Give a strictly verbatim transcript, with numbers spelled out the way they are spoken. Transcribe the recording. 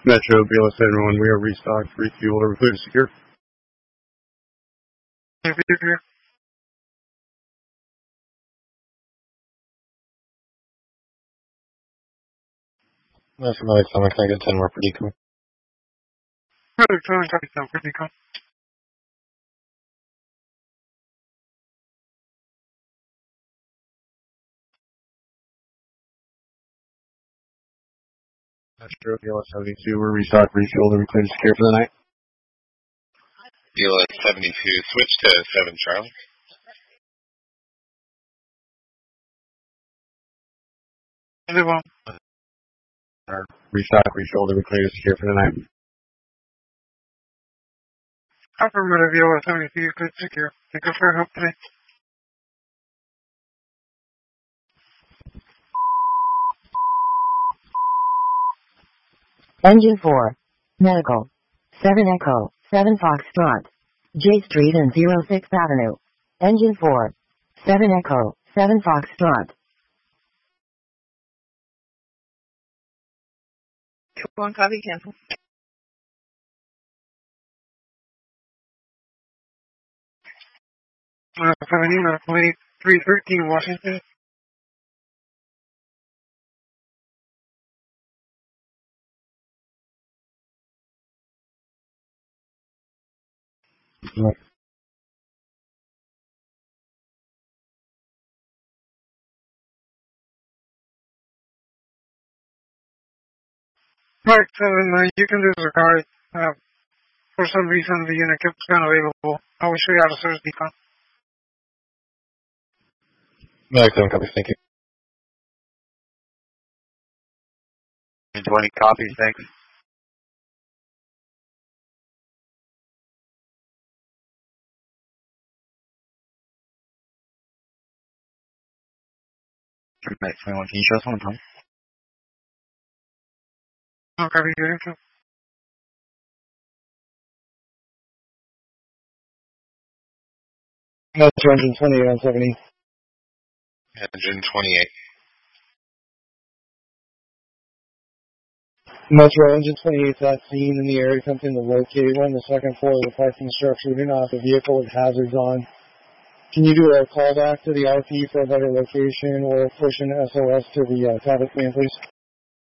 Metro, B L S everyone, we are restocked, refueled, or clear to secure. Clear, clear, clear. That's another time I can get ten more for decom. Another time I can for decom. Metro, B L S seventy-two, we're restocked, refueled, or clear to secure for the night. B L S seventy-two, switch to seven Charlie. Everyone. Restocked, refueled, or clear to secure for the night. Affirmative, B L S seventy-two, clear to secure. Thank you for your help today. Engine four. Medical. seven Echo, seven Foxtrot. J Street and oh sixth Avenue. Engine four. seven Echo, seven Foxtrot. One copy, cancel. Uh, seventeen, uh, twenty-three thirteen, Washington. Right. Mark seven, uh, you can disregard. Uh, for some reason, the unit kept unavailable. I will show you how to search decon. Another seven copies, thank you. twenty copies, thanks. Right, twenty-one, can you show us one time? No copy, good info. Metro engine twenty-eight on seventy. Engine twenty-eight. Metro engine twenty-eight at scene in the area, attempting to locate one, the second floor of the parking structure. We do not have a vehicle with hazards on. Can you do a call back to the R P for a better location or push an S O S to the uh, tablet command, please?